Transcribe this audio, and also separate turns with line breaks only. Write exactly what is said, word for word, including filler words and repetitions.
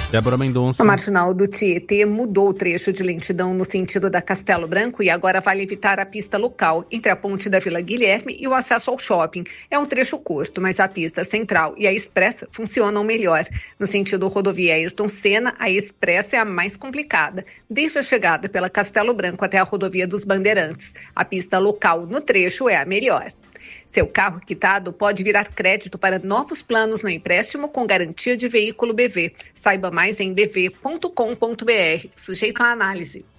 Débora Mendonça.
A marginal do Tietê mudou o trecho de lentidão no sentido da Castelo Branco e agora vai evitar a pista local, entre a ponte da Vila Guilherme e o acesso ao shopping. É um trecho curto, mas a pista central e a expressa funcionam melhor. No sentido rodovia Ayrton Senna, a expressa é a mais complicada, desde a chegada pela Castelo Branco até a rodovia dos Bandeirantes. A pista local no trecho é a melhor. Seu carro quitado pode virar crédito para novos planos no empréstimo com garantia de veículo B V. Saiba mais em b v ponto com ponto b r. Sujeito à análise.